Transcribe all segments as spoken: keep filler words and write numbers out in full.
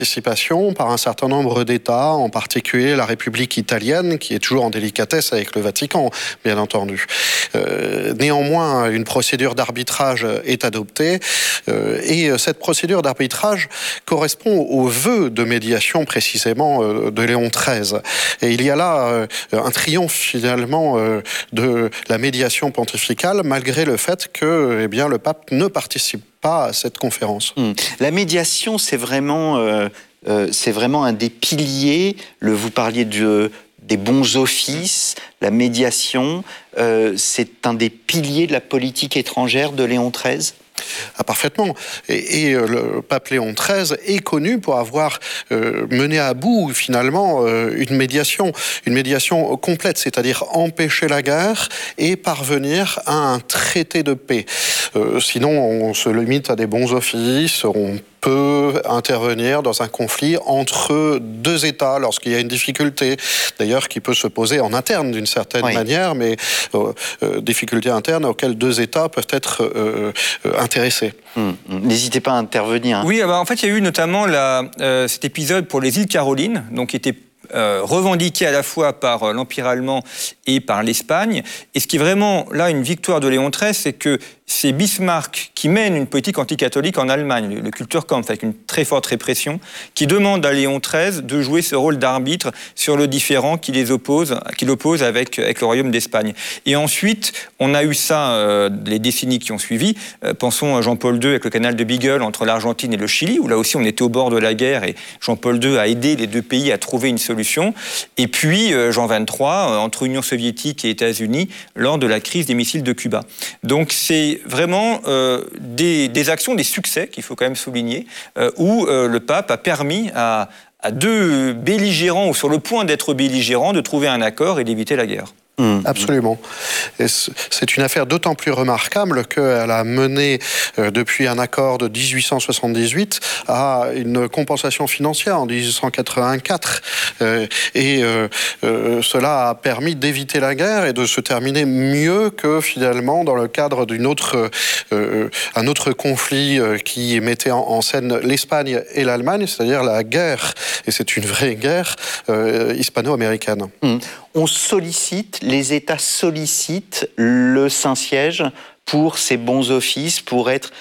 participation par un certain nombre d'États, en particulier la République italienne, qui est toujours en délicatesse avec le Vatican, bien entendu. Euh, néanmoins, une procédure d'arbitrage est adoptée, euh, et cette procédure d'arbitrage correspond au vœu de médiation précisément euh, de Léon treize. Et il y a là euh, un triomphe finalement euh, de la médiation pontificale, malgré le fait que eh bien, le pape ne participe pas à cette conférence. Mmh. La médiation, c'est vraiment, euh, euh, c'est vraiment un des piliers. Le, vous parliez de, des bons offices, la médiation, euh, c'est un des piliers de la politique étrangère de Léon treize. Ah, parfaitement. Et, et euh, le pape Léon treize est connu pour avoir euh, mené à bout, finalement, euh, une médiation, une médiation complète, c'est-à-dire empêcher la guerre et parvenir à un traité de paix. Euh, sinon, on se limite à des bons offices, on peut intervenir dans un conflit entre deux États lorsqu'il y a une difficulté, d'ailleurs qui peut se poser en interne d'une certaine oui. manière, mais euh, euh, difficultés internes auxquelles deux États peuvent être euh, euh, intéressés. Hum, hum. N'hésitez pas à intervenir. Hein. Oui, bah, en fait, il y a eu notamment la, euh, cet épisode pour les îles Carolines, donc qui était Euh, revendiqué à la fois par euh, l'Empire allemand et par l'Espagne. Et ce qui est vraiment là une victoire de Léon treize, c'est que c'est Bismarck qui mène une politique anticatholique en Allemagne, le, le Kulturkampf, avec une très forte répression, qui demande à Léon treize de jouer ce rôle d'arbitre sur le différend qui les oppose, qui l'oppose avec, avec le Royaume d'Espagne. Et ensuite, on a eu ça euh, les décennies qui ont suivi. Euh, pensons à Jean-Paul deux avec le canal de Beagle entre l'Argentine et le Chili, où là aussi on était au bord de la guerre et Jean-Paul deux a aidé les deux pays à trouver une solution. Et puis euh, Jean vingt-trois, euh, entre Union soviétique et États-Unis, lors de la crise des missiles de Cuba. Donc c'est vraiment euh, des, des actions, des succès qu'il faut quand même souligner, euh, où euh, le pape a permis à, à deux belligérants, ou sur le point d'être belligérants, de trouver un accord et d'éviter la guerre. Mmh. Absolument. Et c'est une affaire d'autant plus remarquable qu'elle a mené, euh, depuis un accord de dix-huit cent soixante-dix-huit, à une compensation financière en dix-huit cent quatre-vingt-quatre. Euh, et euh, euh, cela a permis d'éviter la guerre et de se terminer mieux que finalement dans le cadre d'une autre, euh, un autre conflit euh, qui mettait en, en scène l'Espagne et l'Allemagne, c'est-à-dire la guerre, et c'est une vraie guerre euh, hispano-américaine. Mmh. On sollicite, les États sollicitent le Saint-Siège pour ses bons offices, pour être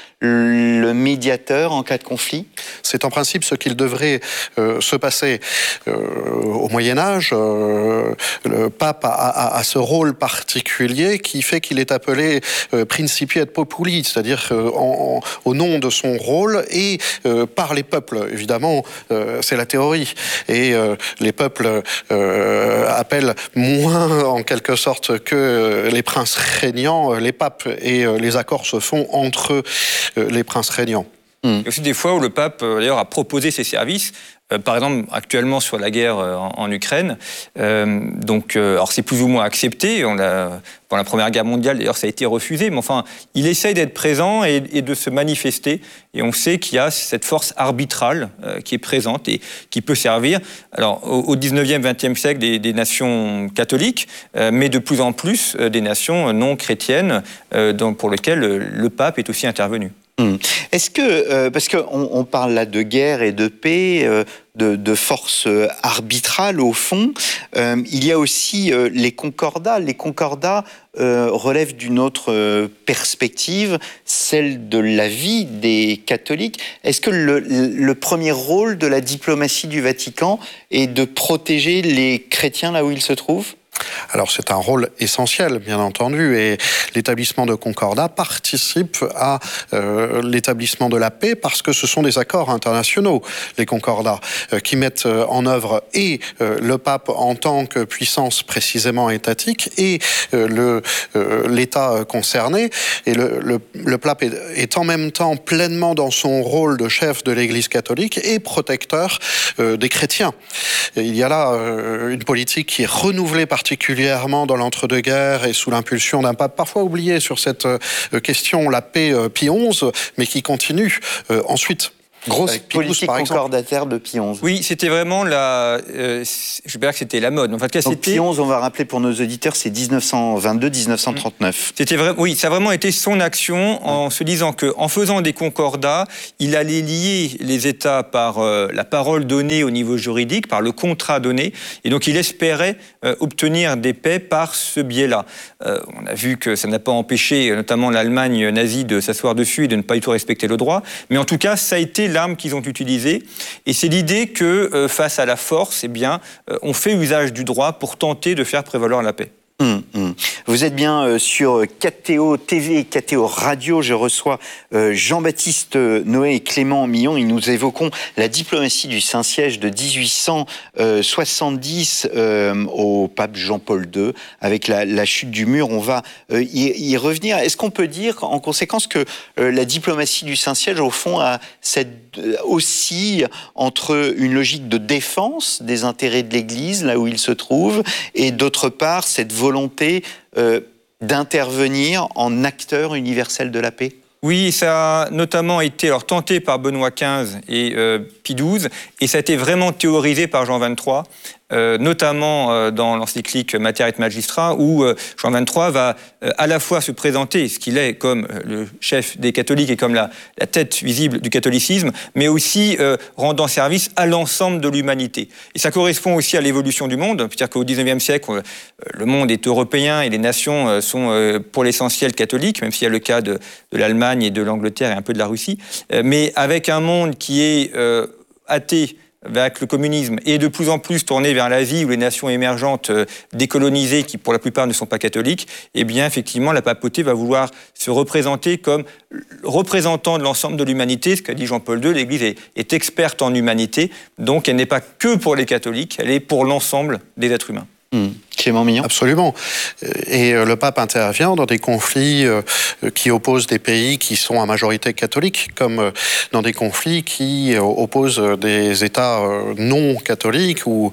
le médiateur en cas de conflit? C'est en principe ce qu'il devrait euh, se passer. Euh, au Moyen-Âge, euh, le pape a, a, a ce rôle particulier qui fait qu'il est appelé euh, Principi et Populi, c'est-à-dire euh, en, en, au nom de son rôle et euh, par les peuples. Évidemment, euh, c'est la théorie. Et euh, les peuples euh, appellent moins, en quelque sorte, que les princes régnants, les papes, et euh, les accords se font entre les princes régnants. Mmh. Il y a aussi des fois où le pape d'ailleurs a proposé ses services, euh, par exemple actuellement sur la guerre euh, en, en Ukraine. Euh, donc, euh, alors c'est plus ou moins accepté. On l'a, pendant la Première Guerre mondiale, d'ailleurs, ça a été refusé. Mais enfin, il essaye d'être présent et, et de se manifester. Et on sait qu'il y a cette force arbitrale euh, qui est présente et qui peut servir. Alors, au, au dix-neuvième, vingtième siècle, des, des nations catholiques, euh, mais de plus en plus euh, des nations non chrétiennes, euh, donc, pour lesquelles le, le pape est aussi intervenu. Est-ce que, euh, parce qu'on on parle là de guerre et de paix, euh, de, de force arbitrale au fond, euh, il y a aussi euh, les concordats. Les concordats euh, relèvent d'une autre euh, perspective, celle de la vie des catholiques. Est-ce que le, le premier rôle de la diplomatie du Vatican est de protéger les chrétiens là où ils se trouvent ? Alors c'est un rôle essentiel, bien entendu, et l'établissement de concordats participe à euh, l'établissement de la paix parce que ce sont des accords internationaux, les concordats, euh, qui mettent euh, en œuvre et euh, le pape en tant que puissance précisément étatique et euh, le, euh, l'État concerné. Et le, le, le pape est, est en même temps pleinement dans son rôle de chef de l'Église catholique et protecteur euh, des chrétiens. Et il y a là euh, une politique qui est renouvelée particulièrement particulièrement dans l'entre-deux-guerres et sous l'impulsion d'un pape parfois oublié sur cette euh, question, la paix euh, Pie onze, mais qui continue euh, ensuite. Grosse politique concordataire de Pie onze. Oui, c'était vraiment la... Euh, je veux dire que c'était la mode. En fait, Donc Pie onze, on va rappeler pour nos auditeurs, c'est dix-neuf cent vingt-deux à dix-neuf cent trente-neuf. C'était vrai, oui, ça a vraiment été son action en se disant qu'en faisant des concordats, il allait lier les États par euh, la parole donnée au niveau juridique, par le contrat donné, et donc il espérait euh, obtenir des paix par ce biais-là. Euh, on a vu que ça n'a pas empêché notamment l'Allemagne nazie de s'asseoir dessus et de ne pas du tout respecter le droit, mais en tout cas, ça a été l'arme qu'ils ont utilisée, et c'est l'idée que euh, face à la force, eh bien, euh, on fait usage du droit pour tenter de faire prévaloir la paix. Hum, hum. Vous êtes bien euh, sur K T O T V et K T O Radio. Je reçois euh, Jean-Baptiste Noé et Clément Millon et nous évoquons la diplomatie du Saint-Siège de dix-huit cent soixante-dix euh, au pape Jean-Paul deux avec la, la chute du mur. On va euh, y, y revenir. Est-ce qu'on peut dire en conséquence que euh, la diplomatie du Saint-Siège au fond a cette, euh, aussi entre une logique de défense des intérêts de l'Église là où il se trouve et d'autre part cette volonté volonté euh, d'intervenir en acteur universel de la paix? Oui, ça a notamment été alors, tenté par Benoît quinze et euh, Pie douze, et ça a été vraiment théorisé par Jean vingt-trois, euh, notamment euh, dans l'encyclique Mater et Magistra, où euh, Jean vingt-trois va euh, à la fois se présenter, ce qu'il est comme euh, le chef des catholiques et comme la, la tête visible du catholicisme, mais aussi euh, rendant service à l'ensemble de l'humanité. Et ça correspond aussi à l'évolution du monde, c'est-à-dire qu'au dix-neuvième siècle, euh, le monde est européen et les nations euh, sont euh, pour l'essentiel catholiques, même s'il y a le cas de, de l'Allemagne et de l'Angleterre et un peu de la Russie, euh, mais avec un monde qui est euh, athée avec le communisme et de plus en plus tourné vers l'Asie où les nations émergentes euh, décolonisées qui pour la plupart ne sont pas catholiques, eh bien effectivement la papauté va vouloir se représenter comme représentant de l'ensemble de l'humanité, ce qu'a dit Jean-Paul deux, l'Église est, est experte en humanité, donc elle n'est pas que pour les catholiques, elle est pour l'ensemble des êtres humains. Mmh. Clément Millon. Absolument. Et le pape intervient dans des conflits qui opposent des pays qui sont à majorité catholique, comme dans des conflits qui opposent des États non catholiques ou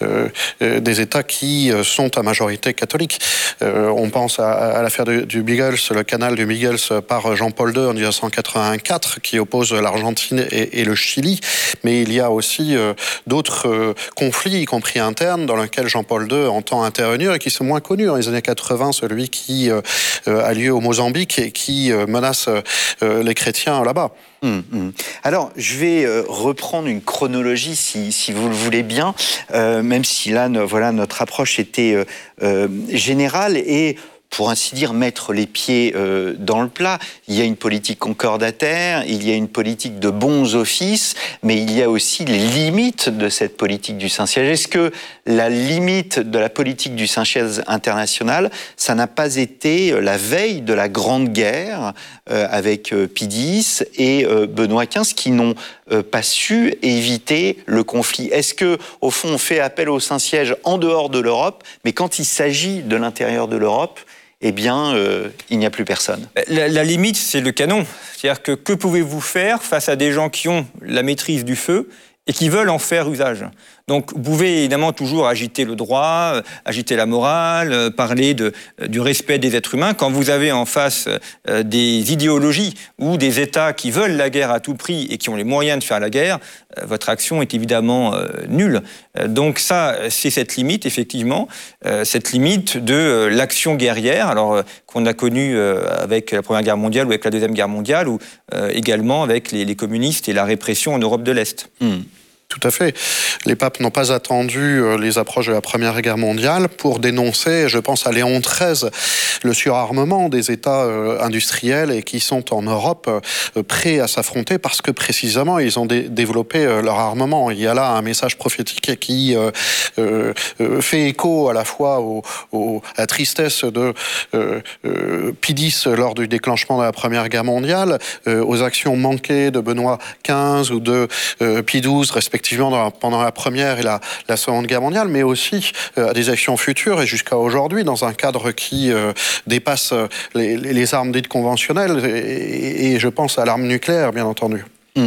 des États qui sont à majorité catholique. On pense à l'affaire du Beagle, le canal du Beagle par Jean-Paul deux en mille neuf cent quatre-vingt-quatre, qui oppose l'Argentine et le Chili. Mais il y a aussi d'autres conflits, y compris internes, dans lesquels Jean-Paul deux entend intervenir et qui sont moins connus. Dans les années quatre-vingts, celui qui euh, a lieu au Mozambique et qui euh, menace euh, les chrétiens là-bas. Mmh, mmh. Alors, je vais euh, reprendre une chronologie, si, si vous le voulez bien, euh, même si là, no, voilà, notre approche était euh, euh, générale et pour ainsi dire, mettre les pieds euh, dans le plat. Il y a une politique concordataire, il y a une politique de bons offices, mais il y a aussi les limites de cette politique du Saint-Siège. Est-ce que la limite de la politique du Saint-Siège international, ça n'a pas été la veille de la Grande Guerre euh, avec euh, Pie dix et euh, Benoît quinze qui n'ont euh, pas su éviter le conflit? Est-ce que, au fond, on fait appel au Saint-Siège en dehors de l'Europe, mais quand il s'agit de l'intérieur de l'Europe, eh bien, euh, il n'y a plus personne. La, la limite, c'est le canon. C'est-à-dire que que pouvez-vous faire face à des gens qui ont la maîtrise du feu et qui veulent en faire usage? Donc, vous pouvez évidemment toujours agiter le droit, euh, agiter la morale, euh, parler de, euh, du respect des êtres humains. Quand vous avez en face euh, des idéologies ou des États qui veulent la guerre à tout prix et qui ont les moyens de faire la guerre, euh, votre action est évidemment euh, nulle. Euh, donc ça, c'est cette limite, effectivement, euh, cette limite de euh, l'action guerrière, alors euh, qu'on a connue euh, avec la Première Guerre mondiale ou avec la Deuxième Guerre mondiale, ou euh, également avec les, les communistes et la répression en Europe de l'Est. Mmh. Tout à fait. Les papes n'ont pas attendu les approches de la Première Guerre mondiale pour dénoncer, je pense à Léon treize, le surarmement des États industriels et qui sont en Europe prêts à s'affronter parce que précisément ils ont dé développé leur armement. Il y a là un message prophétique qui euh, euh, fait écho à la fois au, au, à la tristesse de euh, euh, Pie dix lors du déclenchement de la Première Guerre mondiale, euh, aux actions manquées de Benoît quinze ou de euh, Pie douze, respectivement dans la, pendant la Première et la, la Seconde Guerre mondiale, mais aussi euh, à des actions futures et jusqu'à aujourd'hui dans un cadre qui euh, dépasse les, les armes dites conventionnelles et, et je pense à l'arme nucléaire, bien entendu. Mmh.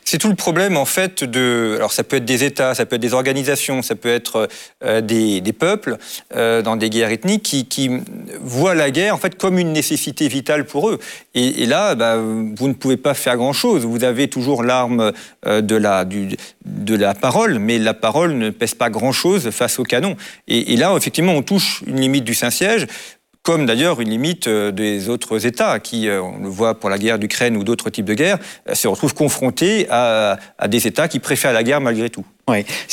C'est tout le problème, en fait, de... Alors, ça peut être des États, ça peut être des organisations, ça peut être euh, des, des peuples euh, dans des guerres ethniques qui, qui voient la guerre, en fait, comme une nécessité vitale pour eux. Et, et là, bah, vous ne pouvez pas faire grand-chose. Vous avez toujours l'arme euh, de, la, du, de la parole, mais la parole ne pèse pas grand-chose face au canon. Et, et là, effectivement, on touche une limite du Saint-Siège, comme d'ailleurs une limite des autres États qui, on le voit pour la guerre d'Ukraine ou d'autres types de guerres, se retrouvent confrontés à, à des États qui préfèrent la guerre malgré tout. Ouais.